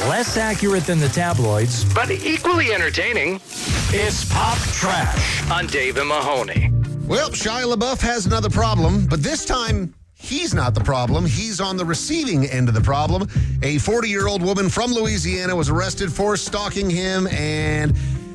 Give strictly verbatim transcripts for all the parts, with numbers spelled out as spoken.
Less accurate than the tabloids, but equally entertaining. It's Pop Trash on Dave and Mahoney. Well, Shia LaBeouf has another problem, but this time he's not the problem. He's on the receiving end of the problem. A forty-year-old woman from Louisiana was arrested for stalking him, and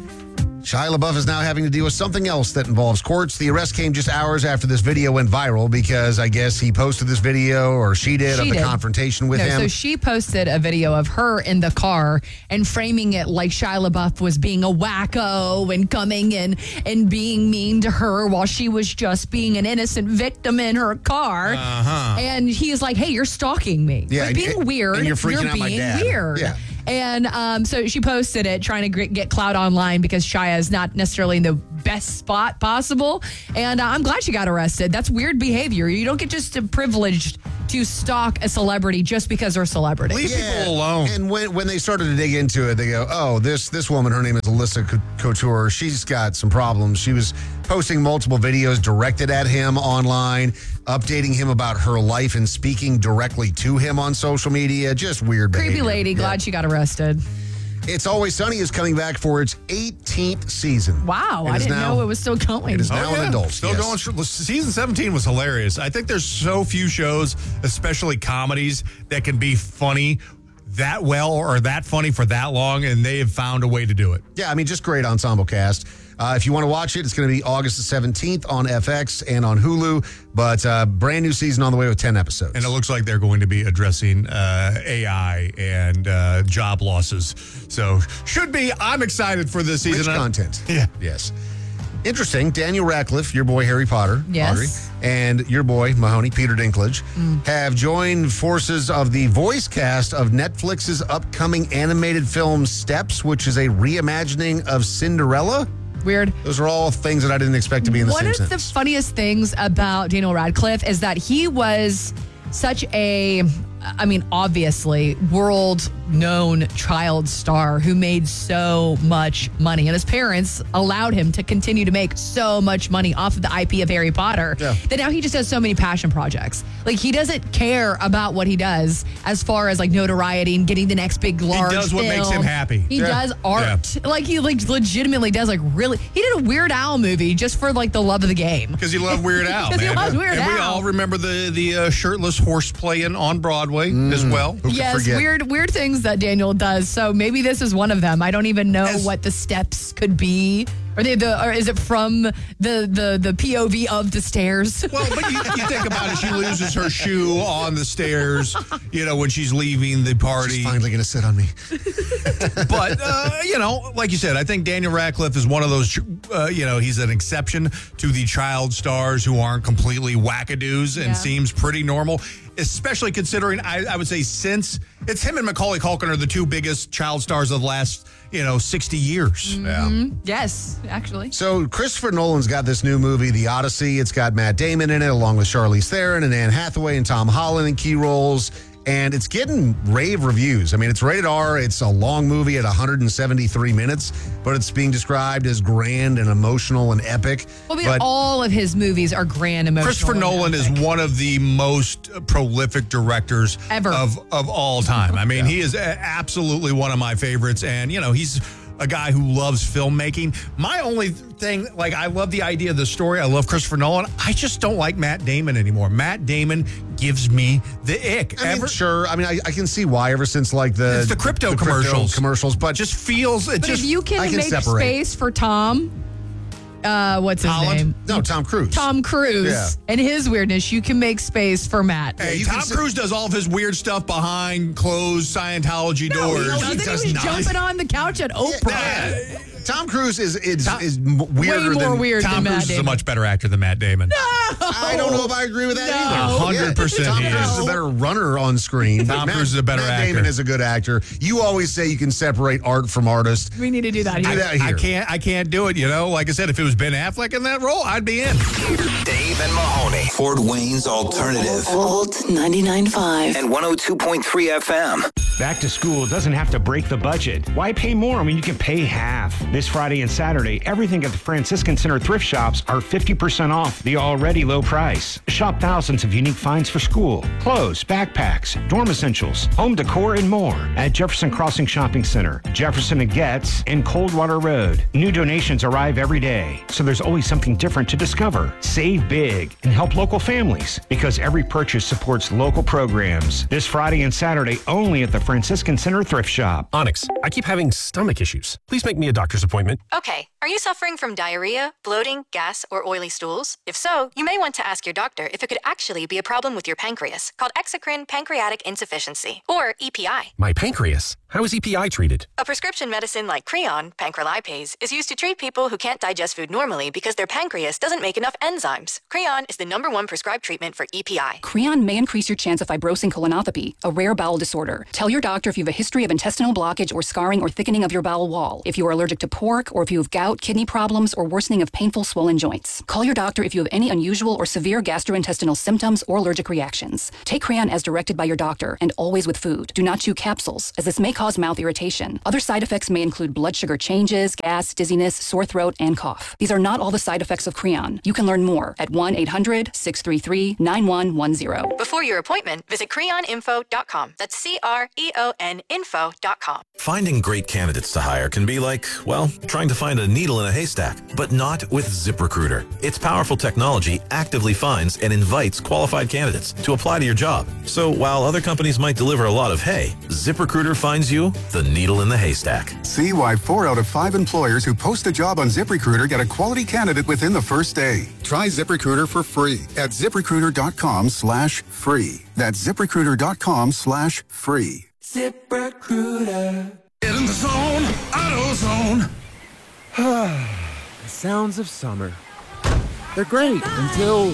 Shia LaBeouf is now having to deal with something else that involves courts. The arrest came just hours after this video went viral because I guess he posted this video, or she did, She of the did. confrontation with No, him. so she posted a video of her in the car and framing it like Shia LaBeouf was being a wacko and coming in and being mean to her while she was just being an innocent victim in her car. Uh-huh. And he's like, hey, you're stalking me. Yeah, You're being and- weird. and you're freaking out my being dad. weird. Yeah. And um, so she posted it, trying to gr- get clout online because Shia is not necessarily in the best spot possible. And uh, I'm glad she got arrested. That's weird behavior. You don't get just privileged to stalk a celebrity just because they're a celebrity. Leave people alone. And when when they started to dig into it, they go, oh, this this woman, her name is Alyssa C- Couture. She's got some problems. She was posting multiple videos directed at him online, updating him about her life and speaking directly to him on social media. Just weird behavior. Creepy lady. Yeah. Glad she got arrested. It's Always Sunny is coming back for its eighteenth season. Wow. It I is didn't now- know it was still going. It is Oh, now yeah. an adult. Still yes. going. str- Season seventeen was hilarious. I think there's so few shows, especially comedies, that can be funny that well or that funny for that long, and they have found a way to do it. Yeah, I mean, just great ensemble cast. Uh, if you want to watch it, it's going to be August the seventeenth on F X and on Hulu, but uh, brand new season on the way with ten episodes. And it looks like they're going to be addressing uh, A I and uh, job losses. So should be. I'm excited for this season. Rich content. Yeah. Yes. Interesting. Daniel Radcliffe, your boy Harry Potter, Yes. Audrey, and your boy Mahoney, Peter Dinklage, have joined forces of the voice cast of Netflix's upcoming animated film Steps, which is a reimagining of Cinderella. Weird. Those are all things that I didn't expect to be in the One same of the sentence. funniest things about Daniel Radcliffe is that he was such a, I mean, obviously, world-known child star who made so much money. And his parents allowed him to continue to make so much money off of the I P of Harry Potter Yeah. that now he just has so many passion projects. Like, he doesn't care about what he does as far as, like, notoriety and getting the next big, large does what makes film. him happy. He Yeah. does art. Like, he like legitimately does, like, really. He did a Weird Al movie just for, like, the love of the game. Because you love Weird Al, 'Cause he man. loves Weird and we Al. all remember the the uh, shirtless horse playing on Broadway as well. Who could Yes, forget? weird, weird things that Daniel does. So maybe this is one of them. I don't even know As- what the steps could be. Are they the? Or is it from the the the P O V of the stairs? Well, but you, you think about it, she loses her shoe on the stairs, you know, when she's leaving the party. She's finally going to sit on me. But, uh, you know, like you said, I think Daniel Radcliffe is one of those, uh, you know, he's an exception to the child stars who aren't completely wackadoos and Yeah. seems pretty normal, especially considering, I, I would say, since it's him and Macaulay Culkin are the two biggest child stars of the last, you know, sixty years. Yeah. Yes, actually. So Christopher Nolan's got this new movie, The Odyssey. It's got Matt Damon in it, along with Charlize Theron and Anne Hathaway and Tom Holland in key roles. And it's getting rave reviews. I mean, it's rated R. It's a long movie at one hundred seventy-three minutes, but it's being described as grand and emotional and epic. Well, I mean, but all of his movies are grand, emotional. Christopher and Nolan is epic. one of the most prolific directors Ever. of of all time. I mean, he is a- absolutely one of my favorites, and you know, he's a guy who loves filmmaking. My only thing, like, I love the idea of the story. I love Christopher Nolan. I just don't like Matt Damon anymore. Matt Damon gives me the ick. I mean, Ever- sure. I mean, I, I can see why ever since like the It's the crypto commercials. commercials, but just feels it But just if you can, I can make separate. space for Tom, uh, what's his Holland? name? no, Tom Cruise. Tom Cruise Yeah. and his weirdness, you can make space for Matt. Hey, you Tom can say- Cruise does all of his weird stuff behind closed Scientology No, doors. he he doesn't. He, does was not. jumping on the couch at Oprah. Tom Cruise is is, Tom- is m- weirder Way more than weird Tom than Matt Cruise is a Damon. much better actor than Matt Damon. I don't know if I agree with that No. either. one hundred percent Tom he Cruise is. is a better runner on screen. Tom Matt- Cruise is a better Matt actor. Damon is a good actor. You always say you can separate art from artist. We need to do that Do here. that I here. can't. I can't do it. You know, like I said, if it was Ben Affleck in that role, I'd be in. Dave and Mahoney. Fort Wayne's Alternative. Volt ninety-nine point five. And one oh two point three F M. Back to school doesn't have to break the budget. Why pay more when you can pay half? This Friday and Saturday, everything at the Franciscan Center thrift shops are fifty percent off the already low price. Shop thousands of unique finds for school, clothes, backpacks, dorm essentials, home decor, and more at Jefferson Crossing Shopping Center, Jefferson and Getz, and Coldwater Road. New donations arrive every day, so there's always something different to discover. Save big and help local families because every purchase supports local programs. This Friday and Saturday only at the Franciscan Center Thrift Shop. Onyx, I keep having stomach issues. Please make me a doctor's appointment. Okay, are you suffering from diarrhea, bloating, gas, or oily stools? If so, you may want to ask your doctor if it could actually be a problem with your pancreas, called exocrine pancreatic insufficiency, or E P I. My pancreas? How is E P I treated? A prescription medicine like Creon, pancrelipase, is used to treat people who can't digest food normally because their pancreas doesn't make enough enzymes. Creon is the number one prescribed treatment for E P I. Creon may increase your chance of fibrosing colonopathy, a rare bowel disorder. Tell your doctor if you have a history of intestinal blockage or scarring or thickening of your bowel wall, if you are allergic to pork, or if you have gout, kidney problems, or worsening of painful swollen joints. Call your doctor if you have any unusual or severe gastrointestinal symptoms or allergic reactions. Take Creon as directed by your doctor and always with food. Do not chew capsules, as this may cause mouth irritation. Other side effects may include blood sugar changes, gas, dizziness, sore throat, and cough. These are not all the side effects of Creon. You can learn more at one eight hundred, six three three, nine one one zero. Before your appointment, visit creon info dot com. That's C R E O N info dot com. Finding great candidates to hire can be like, well, trying to find a needle in a haystack, but not with ZipRecruiter. Its powerful technology actively finds and invites qualified candidates to apply to your job. So while other companies might deliver a lot of hay, ZipRecruiter finds you the needle in the haystack. See why four out of five employers who post a job on ZipRecruiter get a quality candidate within the first day. Try ZipRecruiter for free at ZipRecruiter.com slash free. That's ZipRecruiter.com slash free. ZipRecruiter. Get in the zone, AutoZone. The sounds of summer. They're great until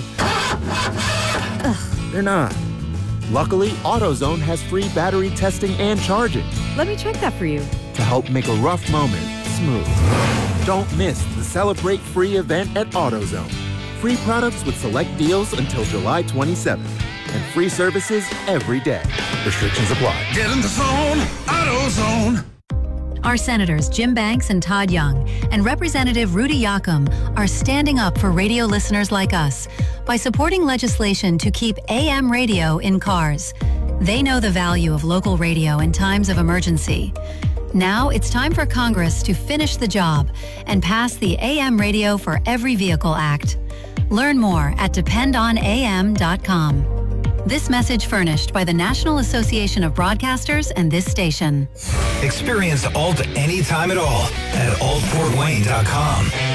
they're not. Luckily, AutoZone has free battery testing and charging. Let me check that for you. To help make a rough moment smooth. Don't miss the Celebrate Free event at AutoZone. Free products with select deals until July twenty-seventh. And free services every day. Restrictions apply. Get in the zone, AutoZone. Our senators Jim Banks and Todd Young and Representative Rudy Yakum are standing up for radio listeners like us by supporting legislation to keep A M radio in cars. They know the value of local radio in times of emergency. Now it's time for Congress to finish the job and pass the A M Radio for Every Vehicle Act. Learn more at depend on A M dot com. This message furnished by the National Association of Broadcasters and this station. Experience Alt anytime at all at alt fort wayne dot com.